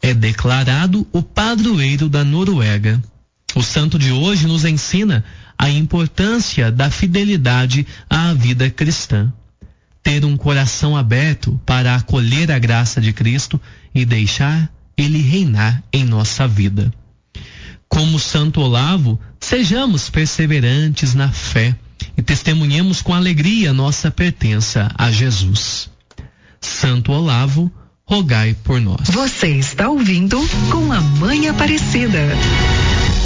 é declarado o padroeiro da Noruega. O santo de hoje nos ensina a importância da fidelidade à vida cristã. Ter um coração aberto para acolher a graça de Cristo e deixar Ele reinar em nossa vida. Como Santo Olavo, sejamos perseverantes na fé e testemunhemos com alegria nossa pertença a Jesus. Santo Olavo, rogai por nós. Você está ouvindo Com a Mãe Aparecida.